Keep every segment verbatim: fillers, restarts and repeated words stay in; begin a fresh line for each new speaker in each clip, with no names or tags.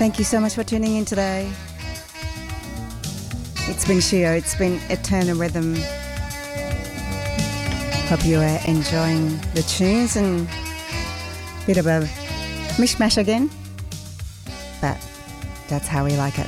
Thank you so much for tuning in today. It's been Shio, it's been Eternal Rhythm. Hope you are enjoying the tunes and a bit of a mishmash again, but that's how we like it.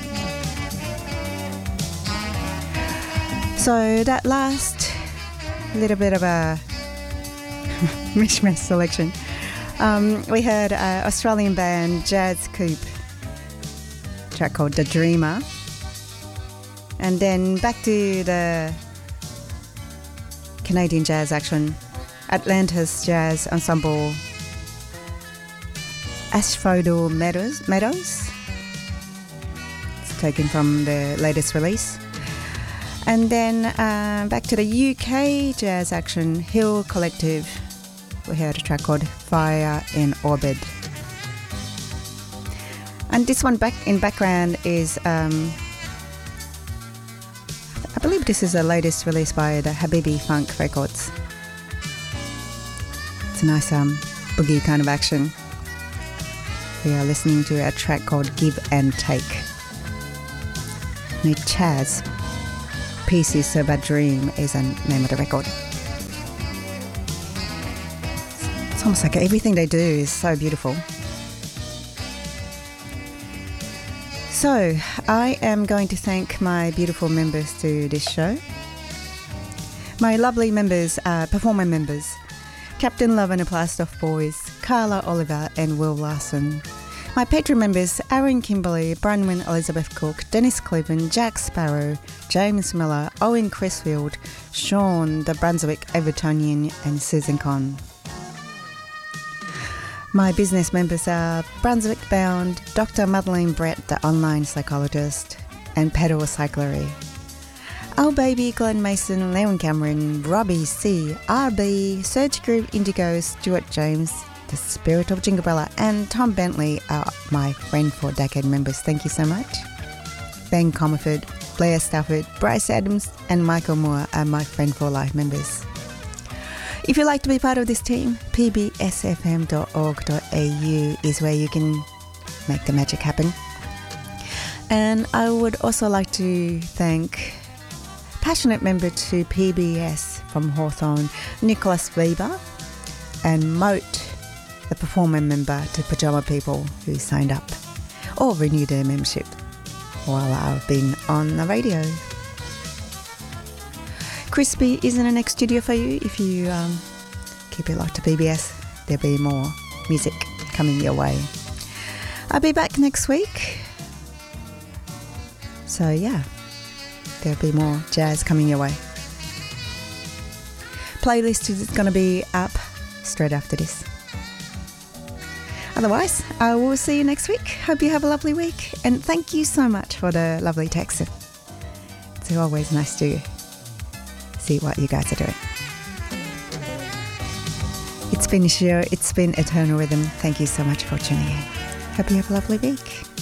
So that last little bit of a mishmash selection, um, we heard uh, Australian band Jazz Coupe, track called The Dreamer, and then back to the Canadian jazz action, Atlantis Jazz Ensemble, Asphodel Meadows, Meadows. It's taken from the latest release. And then uh, back to the U K jazz action, Hill Collective. We heard a track called Fire in Orbit. And this one back in background is, um, I believe this is the latest release by the Habibi Funk Records. It's a nice um, boogie kind of action. We are listening to a track called Give and Take. And Chaz, Pieces of a Dream is the name of the record. It's almost like everything they do is so beautiful. So, I am going to thank my beautiful members to this show. My lovely members, uh, performer members, Captain Love and the Plastoff Boys, Carla Oliver and Will Larson. My patron members, Aaron Kimberley, Bronwyn Elizabeth Cook, Dennis Cleveland, Jack Sparrow, James Miller, Owen Cresfield, Sean, the Brunswick Evertonian and Susan Conn. My business members are Brunswick Bound, Doctor Madeleine Brett, the online psychologist, and Pedal Cyclery. Oh Baby, Glenn Mason, Leon Cameron, Robbie C, R B, Search Group Indigo, Stuart James, The Spirit of Jinglebella, and Tom Bentley are my Friend for Decade members. Thank you so much. Ben Comerford, Blair Stafford, Bryce Adams, and Michael Moore are my Friend for Life members. If you'd like to be part of this team, p b s f m dot org dot a u is where you can make the magic happen. And I would also like to thank passionate member to P B S from Hawthorne, Nicholas Weber, and Moat, the performer member to Pajama People, who signed up or renewed their membership while I've been on the radio. Crispy is in the next studio for you. If you um, keep it locked to P B S, there'll be more music coming your way. I'll be back next week. So yeah, there'll be more jazz coming your way. Playlist is going to be up straight after this. Otherwise, I will see you next week. Hope you have a lovely week. And thank you so much for the lovely text. It's always nice to see what you guys are doing. It's been Shio, it's been Eternal Rhythm. Thank you so much for tuning in. Hope you have a lovely week.